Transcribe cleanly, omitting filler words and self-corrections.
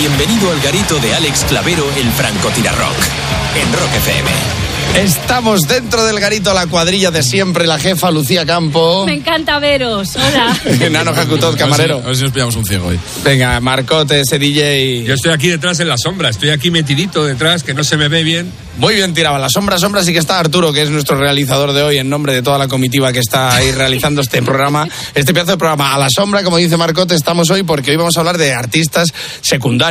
Bienvenido al garito de Alex Clavero, el francotirarrock, en Rock FM. Estamos dentro del garito, la cuadrilla de siempre, la jefa Lucía Campo. Me encanta veros, hola. Nano Jacutot, camarero. A ver si nos pillamos un ciego hoy. Venga, Marcote, ese DJ. Yo estoy aquí detrás en la sombra, estoy aquí metidito detrás, que no se me ve bien. Muy bien tirado. La sombra sí que está Arturo, que es nuestro realizador de hoy, en nombre de toda la comitiva que está ahí realizando este programa, este pedazo de programa. A la sombra, como dice Marcote, estamos hoy porque hoy vamos a hablar de artistas secundarios.